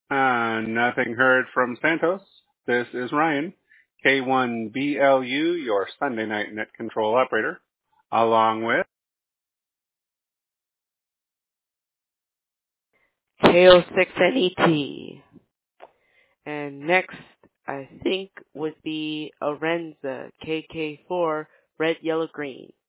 Nothing heard from Santos. This is Ryan, K1BLU, your Sunday night net control operator, along with KO6NET. And next, I think, would be Arenza, KK4, red, yellow, green.